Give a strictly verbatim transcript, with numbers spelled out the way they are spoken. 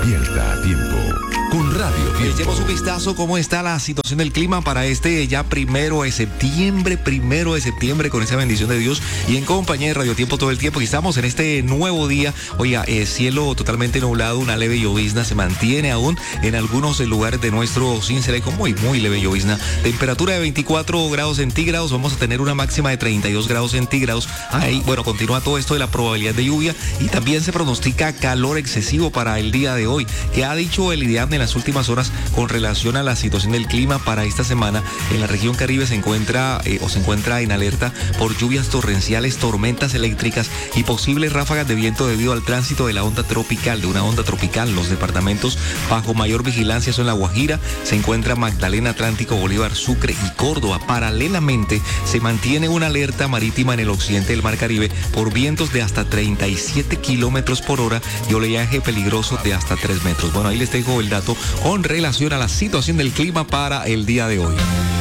Despierta a tiempo con Radio Tiempo. Echemos un vistazo cómo está la situación del clima para este ya primero de septiembre, primero de septiembre, con esa bendición de Dios y en compañía de Radio Tiempo todo el tiempo. Aquí estamos en este nuevo día. Oiga, eh, cielo totalmente nublado, una leve llovizna se mantiene aún en algunos lugares de nuestro Cincelejo, muy, muy leve llovizna. Temperatura de veinticuatro grados centígrados, vamos a tener una máxima de treinta y dos grados centígrados. Ahí, bueno, continúa todo esto de la probabilidad de lluvia y también se pronostica calor excesivo para el día de hoy. ¿Qué ha dicho el IDEAM en las últimas horas con relación a la situación del clima para esta semana? En la región Caribe se encuentra eh, o se encuentra en alerta por lluvias torrenciales, tormentas eléctricas y posibles ráfagas de viento debido al tránsito de la onda tropical, de una onda tropical. Los departamentos bajo mayor vigilancia son La Guajira, se encuentra Magdalena, Atlántico, Bolívar, Sucre y Córdoba. Paralelamente se mantiene una alerta marítima en el occidente del Mar Caribe por vientos de hasta treinta y siete kilómetros por hora y oleaje peligroso de hasta tres metros. Bueno, ahí les dejo el dato con relación a la situación del clima para el día de hoy.